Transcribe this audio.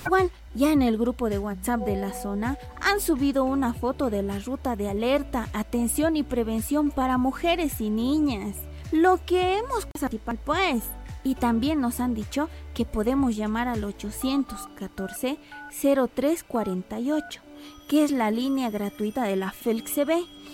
Igual, ya en el grupo de WhatsApp de la zona han subido una foto de la ruta de alerta, atención y prevención para mujeres y niñas. Lo que hemos participado pues. Y también nos han dicho que podemos llamar al 814-0348, que es la línea gratuita de la FELCB.